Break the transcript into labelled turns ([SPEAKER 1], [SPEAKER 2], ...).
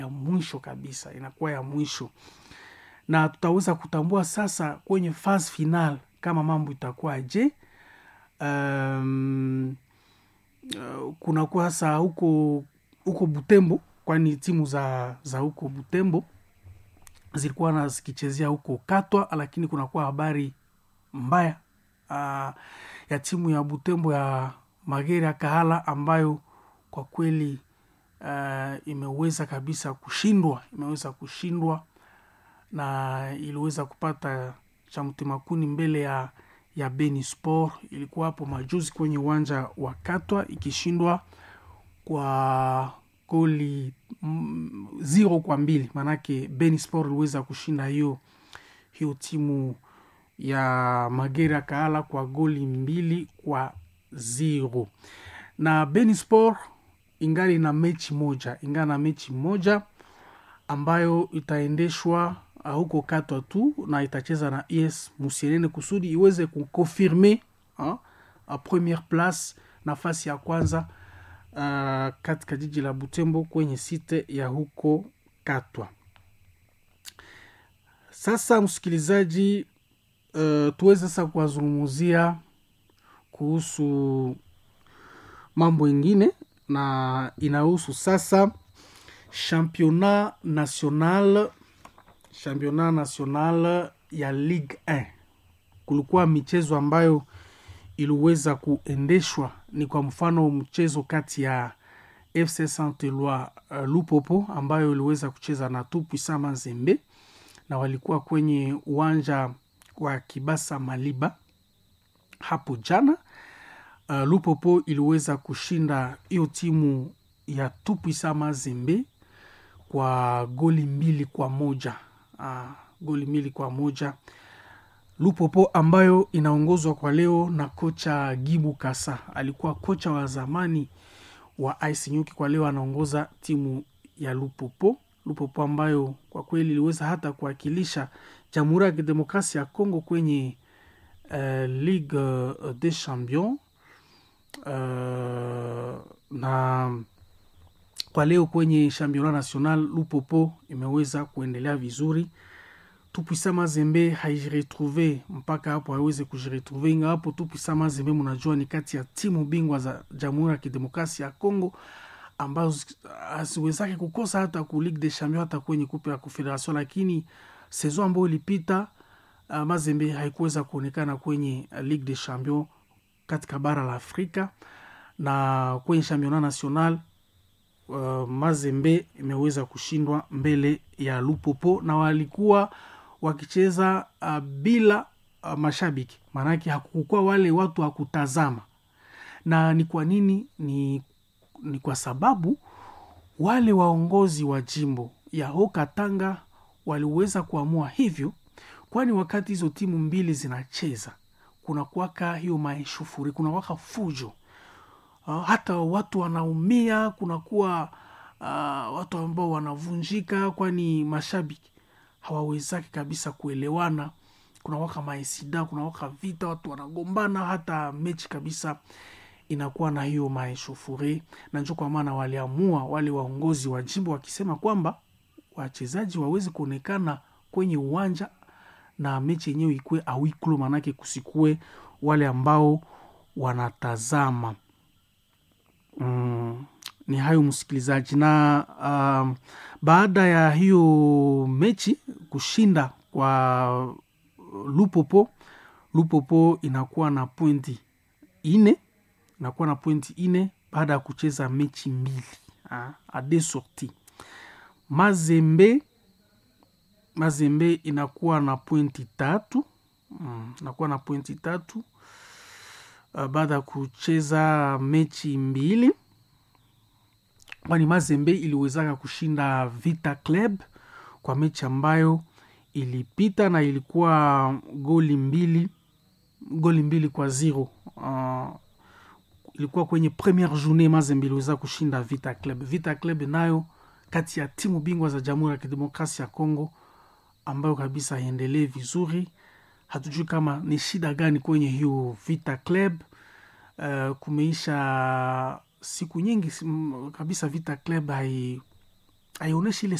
[SPEAKER 1] ya mwisho kabisa, inakuwa ya mwisho, na tutaweza kutambua sasa kwenye phase final kama mambo itakuwa je. Kunakuwa sasa huko Butembo, kwani timu za huko Butembo zilikuwa na zikichezea huko Katwa, lakini kunakuwa habari mbaya ya timu ya Butembo ya Magere ya Kahala ambayo kwa kweli imeweza kabisa kushindwa na iliweza kupata cha mtimakuni mbele ya Beni Sport. Ilikuwa hapo majuzi kwenye uwanja wa Katwa ikishindwa kwa goli 0-2. Manake Beni Sport iliweza kushinda hiyo timu ya Magere ya Kahala kwa goli 2-0. Na Beni Sport ingali na mechi moja ambayo itaendeshwa huko Katwa tu, na itacheza na ES Musienene kusudi iweze kukonfirme première place, nafasi ya kwanza katika jiji la Butembo kwenye site ya huko Katwa. Sasa msikilizaji, tuweze sasa kuwazungumzia kuhusu mambo ingine, na inahusu sasa championnat national ya Ligue 1. Kulikuwa michezo ambayo iliweza kuendeshwa, ni kwa mfano mchezo kati ya FC Saint-Eloi Lupopo ambayo iliweza kucheza na Tout-Puissant Mazembe, na walikuwa kwenye uwanja wa Kibasa Maliba hapo jana. Lupopo iliweza kushinda hiyo timu ya Tout-Puissant Mazembe kwa goli 2-1. Lupopo ambayo inaongozwa kwa leo na kocha Gibu Kasa, alikuwa kocha wa zamani wa Ice Nyuki, kwa leo anaongoza timu ya Lupopo ambayo kwa kweli iliweza hata kuwakilisha Jamhuri ya Kidemokrasia ya Kongo kwenye Ligue des Champions. Na kwa leo kwenye championnat national Lupopo imeweza kuendelea vizuri. Tout-Puissant Mazembe haijiretrouve mpaka hapo, haiweze kujiretrouve. Inga hapo Tout-Puissant Mazembe mnajua ni kati ya timu bingwa za Jamhuri ya Kidemokrasia ya Kongo ambazo asiwezake kukosa hata ku Ligue des Champions, hata kwenye kupe ya Confederation, lakini saison ambayo ilipita Mazembe haikuweza kuonekana kwenye Ligue des Champions katika bara la Afrika. Na kwenye championnat national Mazembe imeweza kushindwa mbele ya Lupopo, na walikuwa wakicheza bila mashabiki, manake hakukuwa wale watu wa kutazama. Na ni kwa nini? Ni kwa sababu wale waongozi wa jimbo ya Haut-Katanga waliweza kuamua hivyo, kwani wakati hizo timu mbili zinacheza kuna kuwaka hiyo maeshufuri, kuna waka fujo, hata watu wanaumia, kuna kuwa watu ambao wanavunjika, kwani mashabiki hawawezaki kabisa kuelewana. Kuna waka maesida, kuna waka vita, watu wanagombana, hata mechi kabisa inakuwa na hiyo maeshufuri. Na ndio kwa maana waliamua wale waongozi wa jimbo wakisema kwamba wachezaji waweze kuonekana kwenye uwanja na mechi yenyewe ikue awiklo, manake kusikue wale ambao wanatazama. Ni hayo msikilizaji. Na baada ya hiyo mechi kushinda kwa Lupopo inakuwa na pointi 4 baada ya kucheza mechi 2 a deux sorties. Mazembe inakuwa na pointi 3 baada ya kucheza mechi 2, kwani Mazembe iliwezaka kushinda Vita Club kwa mechi ambayo ilipita, na ilikuwa goli 2-0. Ilikuwa kwenye première journée Mazembe iliweza kushinda Vita Club nayo kati ya timu bingwa za Jamhuri ya Kidemokrasia ya Kongo ambayo kabisa iendelee vizuri. Hatujui kama ni shida gani kwenye hiyo Vita Club. Kumeisha siku nyingi kabisa Vita Club haionyeshi ile